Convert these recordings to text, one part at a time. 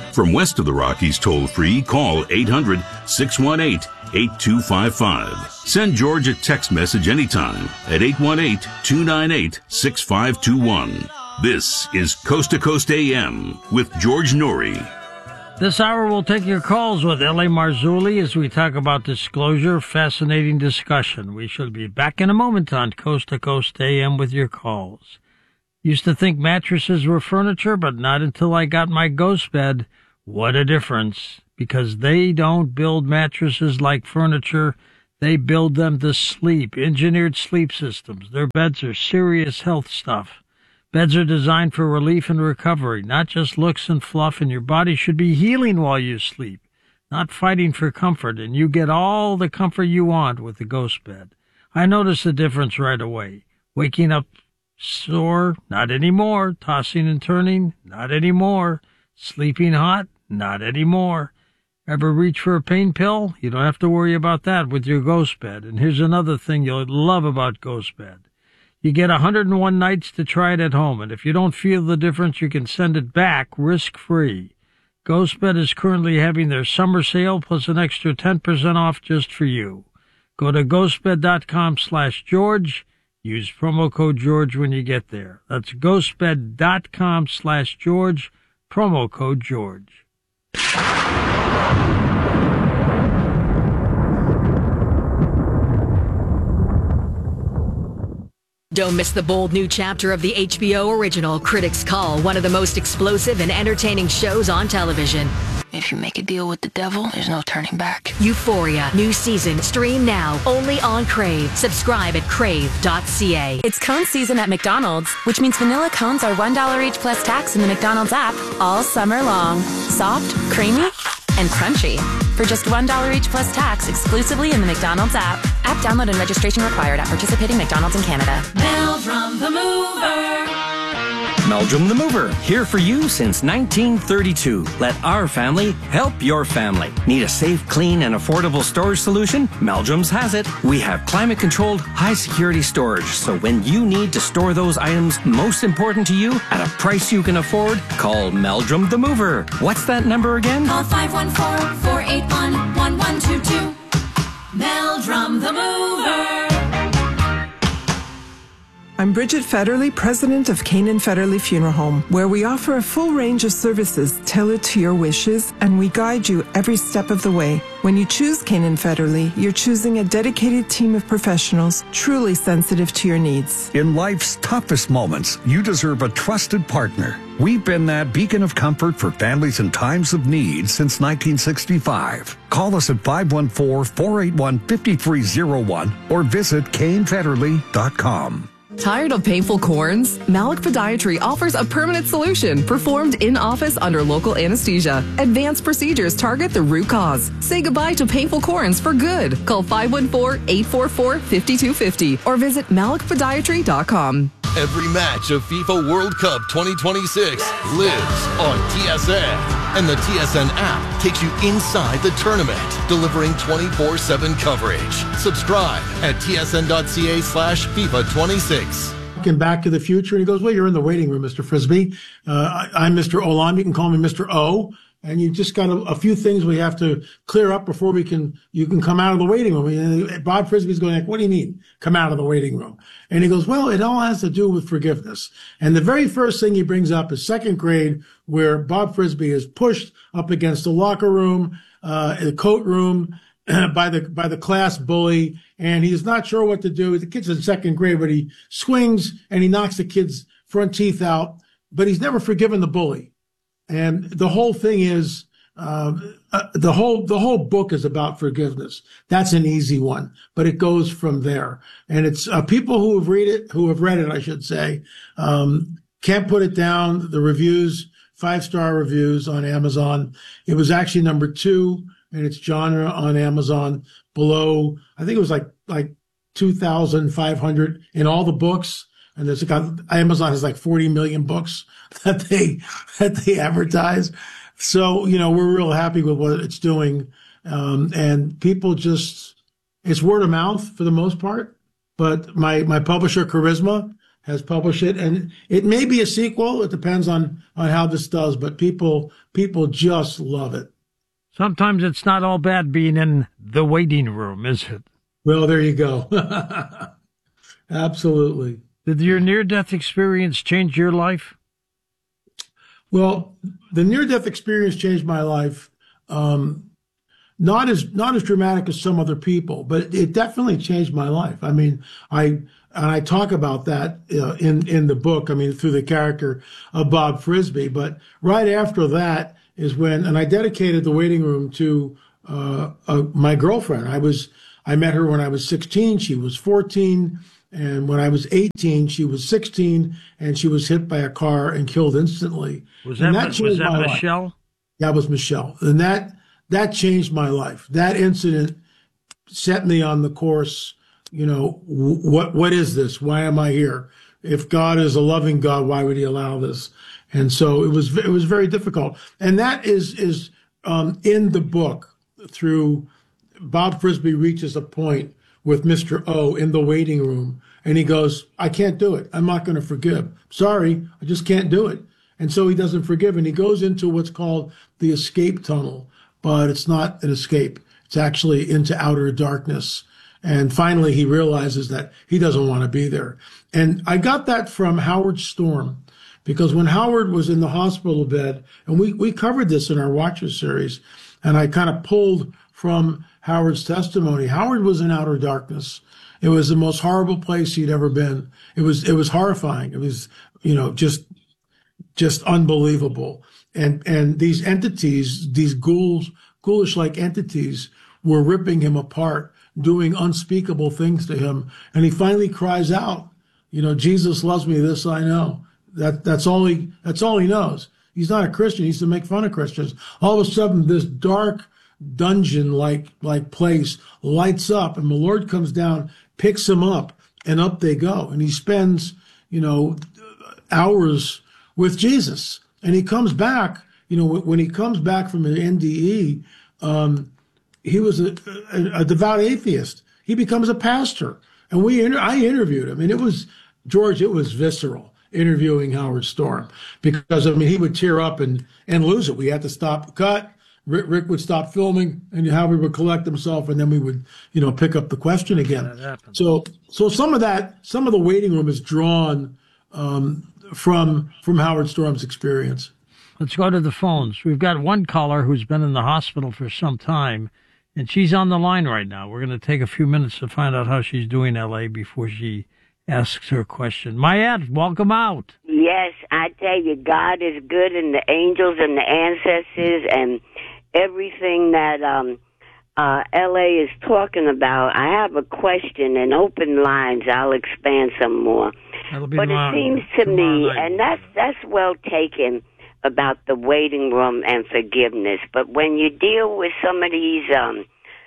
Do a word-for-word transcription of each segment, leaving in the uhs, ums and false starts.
From west of the Rockies toll-free, call eight hundred, six one eight, eight two five five. Send George a text message anytime at eight one eight, two nine eight, six five two one. This is Coast to Coast A M with George Noory. This hour we'll take your calls with L A Marzulli as we talk about disclosure. Fascinating discussion. We shall be back in a moment on Coast to Coast A M with your calls. Used to think mattresses were furniture, but not until I got my ghost bed. What a difference. Because they don't build mattresses like furniture. They build them to sleep. Engineered sleep systems. Their beds are serious health stuff. Beds are designed for relief and recovery, not just looks and fluff, and your body should be healing while you sleep, not fighting for comfort, and you get all the comfort you want with the ghost bed. I noticed the difference right away. Waking up sore? Not anymore. Tossing and turning? Not anymore. Sleeping hot? Not anymore. Ever reach for a pain pill? You don't have to worry about that with your ghost bed. And here's another thing you'll love about ghost bed. You get one hundred one nights to try it at home, and if you don't feel the difference, you can send it back risk-free. GhostBed is currently having their summer sale plus an extra ten percent off just for you. Go to ghostbed.com slash George. Use promo code George when you get there. That's ghostbed.com slash George, promo code George. Don't miss the bold new chapter of the H B O original Critics Call, one of the most explosive and entertaining shows on television. If you make a deal with the devil, there's no turning back. Euphoria, new season, stream now, only on Crave. Subscribe at crave dot c a. It's cone season at McDonald's, which means vanilla cones are one dollar each plus tax in the McDonald's app all summer long. Soft, creamy, and crunchy. For just one dollar each plus tax exclusively in the McDonald's app. App download and registration required at participating McDonald's in Canada. Meldrum the Mover. Meldrum the Mover, here for you since nineteen thirty-two. Let our family help your family. Need a safe, clean, and affordable storage solution? Meldrum's has it. We have climate-controlled, high-security storage, so when you need to store those items most important to you at a price you can afford, call Meldrum the Mover. What's that number again? Call five one four, four eight one, one one two two. Meldrum the Mover. I'm Bridget Federley, president of Canaan Federley Funeral Home, where we offer a full range of services tailored to your wishes, and we guide you every step of the way. When you choose Canaan Federley, you're choosing a dedicated team of professionals truly sensitive to your needs. In life's toughest moments, you deserve a trusted partner. We've been that beacon of comfort for families in times of need since nineteen sixty-five. Call us at five one four, four eight one, five three zero one or visit Kane Federley dot com. Tired of painful corns? Malik Podiatry offers a permanent solution performed in office under local anesthesia. Advanced procedures target the root cause. Say goodbye to painful corns for good. Call five one four, eight four four, five two five zero or visit malik podiatry dot com. Every match of FIFA World Cup twenty twenty-six lives on T S N. And the T S N app takes you inside the tournament, delivering twenty-four seven coverage. Subscribe at tsn.ca slash FIFA 26. And Back to the Future, and he goes, well, you're in the waiting room, Mister Frisbee. Uh, I, I'm Mister Olam. You can call me Mister O. And you just got a, a few things we have to clear up before we can, you can come out of the waiting room. And Bob Frisbee's going like, what do you mean, come out of the waiting room? And he goes, well, it all has to do with forgiveness. And the very first thing he brings up is second grade, where Bob Frisbee is pushed up against the locker room, uh, the coat room, by the, by the class bully. And he's not sure what to do. The kid's in second grade, but he swings and he knocks the kid's front teeth out, but he's never forgiven the bully. And the whole thing is, uh, uh, the whole, the whole book is about forgiveness. That's an easy one, but it goes from there. And it's, uh, people who have read it, who have read it, I should say, um, can't put it down. The reviews, five star reviews on Amazon. It was actually number two in its genre on Amazon, below, I think it was like, like two thousand five hundred in all the books. And there's got, Amazon has like forty million books that they, that they advertise. So, you know, we're real happy with what it's doing. Um, and people just, it's word of mouth for the most part. But my, my publisher, Charisma, has published it, and it may be a sequel. It depends on on how this does, but people people just love it. Sometimes it's not all bad being in the waiting room, is it? Well, there you go. Absolutely. Did your near-death experience change your life? Well, the near-death experience changed my life. Um, not as not as dramatic as some other people, but it definitely changed my life. I mean, I and I talk about that uh, in in the book. I mean, through the character of Bob Frisbee. But right after that is when, and I dedicated the waiting room to uh, uh, my girlfriend. I was I met her when I was sixteen. She was fourteen. And when I was eighteen, she was sixteen, and she was hit by a car and killed instantly. Was that, that was that Michelle? Life. That was Michelle. And that that changed my life. That incident set me on the course. You know, what what is this? Why am I here? If God is a loving God, why would he allow this? And so it was it was very difficult. And that is is um, in the book. Through Bob Frisbee reaches a point with Mister O in the waiting room, and he goes, I can't do it. I'm not going to forgive. Sorry, I just can't do it. And so he doesn't forgive, and he goes into what's called the escape tunnel, but it's not an escape. It's actually into outer darkness. And finally, he realizes that he doesn't want to be there. And I got that from Howard Storm, because when Howard was in the hospital bed, and we, we covered this in our Watchers series, and I kind of pulled from Howard's testimony. Howard was in outer darkness. It was the most horrible place he'd ever been. It was it was horrifying. It was, you know, just just unbelievable. And and these entities, these ghouls, ghoulish-like entities, were ripping him apart, doing unspeakable things to him. And he finally cries out, you know, Jesus loves me, this I know. That that's all he that's all he knows. He's not a Christian. He used to make fun of Christians. All of a sudden, this dark dungeon like like place lights up, and the Lord comes down, picks him up, and up they go. And he spends, you know, hours with Jesus. And he comes back, you know, when he comes back from the N D E, um, he was a, a, a devout atheist. He becomes a pastor. And we inter- I interviewed him, and it was, George, it was visceral interviewing Howard Storm, because, I mean, he would tear up and, and lose it. We had to stop, cut. Rick, Rick would stop filming, and Howard would collect himself, and then we would, you know, pick up the question again. So, so some of that, some of the waiting room is drawn um, from from Howard Storm's experience. Let's go to the phones. We've got one caller who's been in the hospital for some time, and she's on the line right now. We're going to take a few minutes to find out how she's doing, L A, before she asks her question. Mayette, welcome out. Yes, I tell you, God is good, and the angels and the ancestors and everything that um, uh, L A is talking about. I have a question, and open lines, I'll expand some more. But it seems to me, and that's that's well taken about the waiting room and forgiveness. But when you deal with some of these um,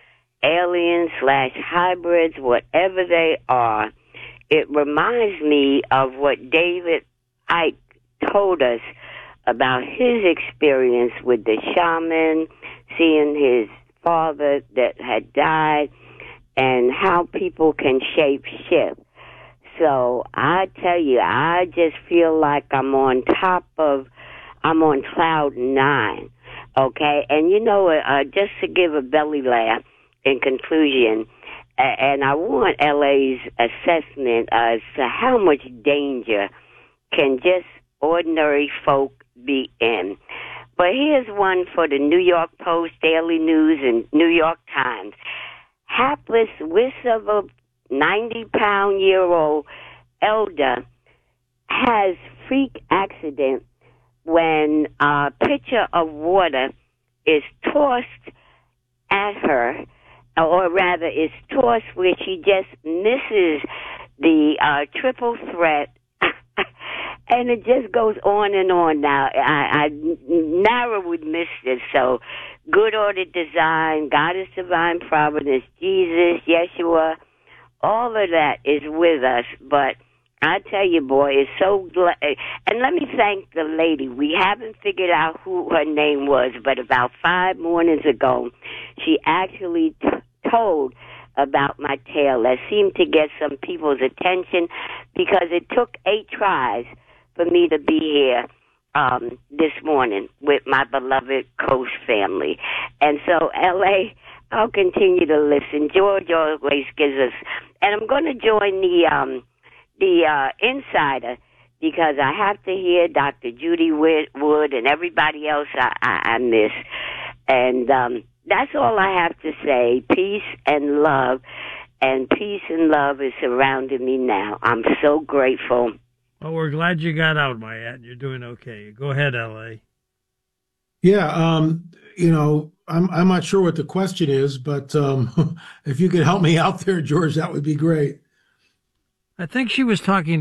aliens slash hybrids, whatever they are, it reminds me of what David Icke told us about his experience with the shaman, seeing his father that had died, and how people can shape shift. So I tell you, I just feel like I'm on top of, I'm on cloud nine, okay? And you know, uh, just to give a belly laugh in conclusion, uh, and I want L A's assessment as to how much danger can just ordinary folk be in. But here's one for the New York Post, Daily News, and New York Times. Hapless wish of a ninety-pound-year-old elder has freak accident when a pitcher of water is tossed at her, or rather is tossed where she just misses the uh, triple threat. And it just goes on and on now. I, I never would miss this. So, good order design, God is divine providence, Jesus, Yeshua, all of that is with us. But I tell you, boy, it's so glad. And let me thank the lady. We haven't figured out who her name was, but about five mornings ago, she actually t- told about my tale that seemed to get some people's attention because it took eight tries for me to be here um, this morning with my beloved Coast family. And so, L A, I'll continue to listen. George always gives us, and I'm going to join the um, the uh, Insider because I have to hear Doctor Judy Wood and everybody else I, I, I miss. And um, that's all I have to say. Peace and love. And peace and love is surrounding me now. I'm so grateful. Well, we're glad you got out, Mayette. You're doing okay. Go ahead, L A. Yeah, um, you know, I'm I'm not sure what the question is, but um, if you could help me out there, George, that would be great. I think she was talking